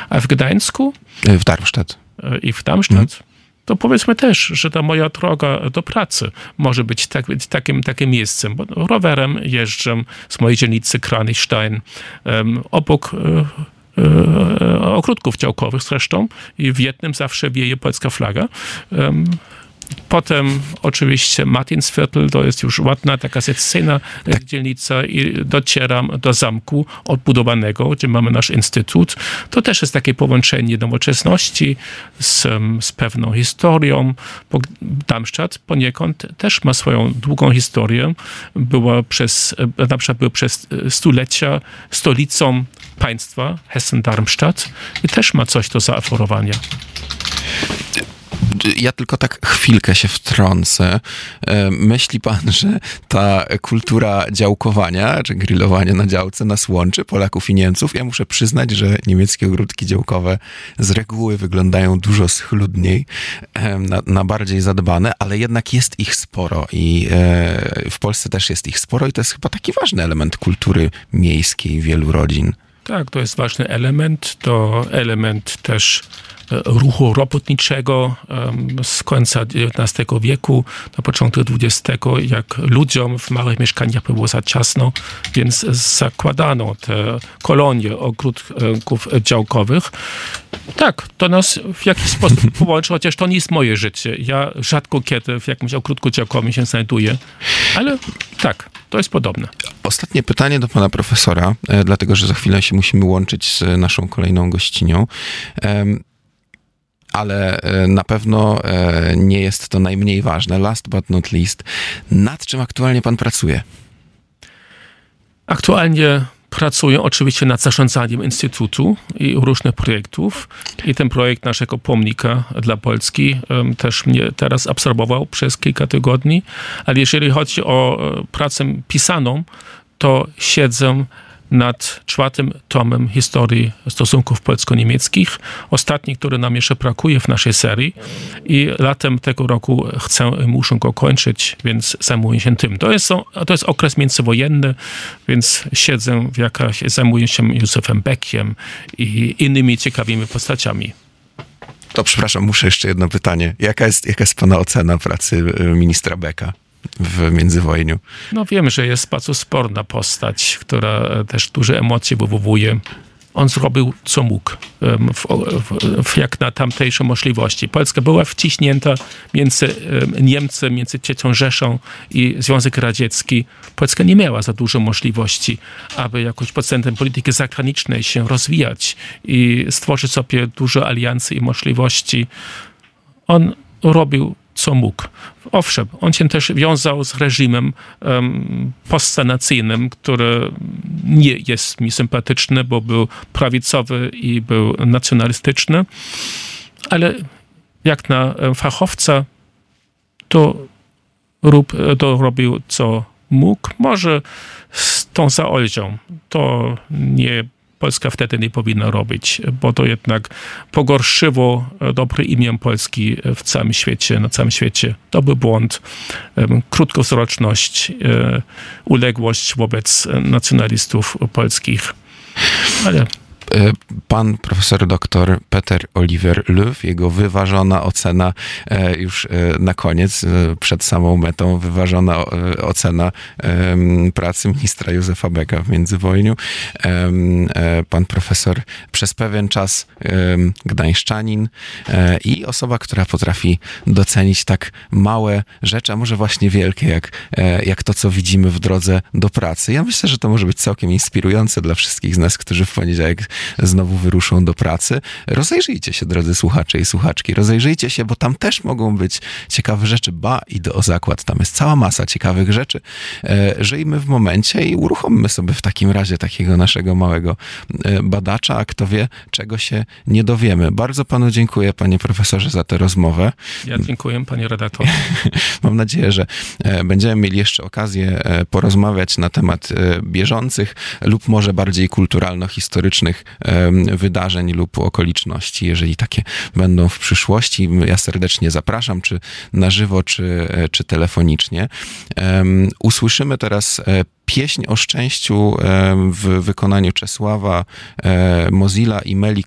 A w Gdańsku? W Darmstadt. I w Darmstadt? To powiedzmy też, że ta moja droga do pracy może być takim miejscem, bo rowerem jeżdżę z mojej dzielnicy Kranichstein obok ogródków działkowych zresztą i w jednym zawsze wieje polska flaga. Potem oczywiście Martinsviertel, to jest już ładna, taka secessyjna dzielnica i docieram do zamku odbudowanego, gdzie mamy nasz instytut. To też jest takie połączenie nowoczesności z pewną historią. Darmstadt poniekąd też ma swoją długą historię. Na przykład był przez stulecia stolicą państwa Hessen-Darmstadt i też ma coś do zaoferowania. Ja tylko tak chwilkę się wtrącę. Myśli pan, że ta kultura działkowania, czy grillowania na działce nas łączy, Polaków i Niemców? Ja muszę przyznać, że niemieckie ogródki działkowe z reguły wyglądają dużo schludniej, na bardziej zadbane, ale jednak jest ich sporo i w Polsce też jest ich sporo i to jest chyba taki ważny element kultury miejskiej wielu rodzin. Tak, to jest ważny element. To element też ruchu robotniczego z końca XIX wieku, na początku XX, jak ludziom w małych mieszkaniach było za ciasno, więc zakładano te kolonie ogródków działkowych. Tak, to nas w jakiś sposób połączy, chociaż to nie jest moje życie. Ja rzadko kiedy w jakimś ogródku działkowym się znajduję, ale tak, to jest podobne. Ostatnie pytanie do pana profesora, dlatego że za chwilę się musimy łączyć z naszą kolejną gościnią. Ale na pewno nie jest to najmniej ważne. Last but not least, nad czym aktualnie pan pracuje? Aktualnie pracuję oczywiście nad zarządzaniem Instytutu i różnych projektów. I ten projekt naszego pomnika dla Polski też mnie teraz absorbował przez kilka tygodni. Ale jeżeli chodzi o pracę pisaną, to siedzę nad 4. tomem historii stosunków polsko-niemieckich. Ostatni, który nam jeszcze brakuje w naszej serii i latem tego roku muszę go kończyć, więc zajmuję się tym. To jest okres międzywojenny, więc zajmuję się Józefem Beckiem i innymi ciekawymi postaciami. To przepraszam, muszę jeszcze jedno pytanie. Jaka jest pana ocena pracy ministra Becka w międzywojniu? No wiem, że jest bardzo sporna postać, która też duże emocje wywołuje. On zrobił, co mógł, jak na tamtejsze możliwości. Polska była wciśnięta między Niemcy, między III Rzeszą i Związek Radziecki. Polska nie miała za dużo możliwości, aby jakoś pod względem polityki zagranicznej się rozwijać i stworzyć sobie dużo aliancji i możliwości. On robił, co mógł. Owszem, on się też wiązał z reżimem postsanacyjnym, który nie jest mi sympatyczny, bo był prawicowy i był nacjonalistyczny, ale jak na fachowca to robił, co mógł. Może z tą zaolzią. To nie Polska wtedy nie powinna robić, bo to jednak pogorszyło dobre imię Polski w całym świecie, na całym świecie. To był błąd, krótkowzroczność, uległość wobec nacjonalistów polskich. Ale pan profesor dr Peter Oliver Löw, jego wyważona ocena już na koniec, przed samą metą, wyważona ocena pracy ministra Józefa Becka w międzywojniu. Pan profesor przez pewien czas gdańszczanin i osoba, która potrafi docenić tak małe rzeczy, a może właśnie wielkie, jak to, co widzimy w drodze do pracy. Ja myślę, że to może być całkiem inspirujące dla wszystkich z nas, którzy w poniedziałek znowu wyruszą do pracy. Rozejrzyjcie się, drodzy słuchacze i słuchaczki. Rozejrzyjcie się, bo tam też mogą być ciekawe rzeczy. Idę o zakład. Tam jest cała masa ciekawych rzeczy. Żyjmy w momencie i uruchommy sobie w takim razie takiego naszego małego badacza, a kto wie, czego się nie dowiemy. Bardzo panu dziękuję, panie profesorze, za tę rozmowę. Ja dziękuję, panie redaktorze. Mam nadzieję, że będziemy mieli jeszcze okazję porozmawiać na temat bieżących lub może bardziej kulturalno-historycznych wydarzeń lub okoliczności, jeżeli takie będą w przyszłości. Ja serdecznie zapraszam, czy na żywo, czy telefonicznie. Usłyszymy teraz pieśń o szczęściu w wykonaniu Czesława Mozilla i Meli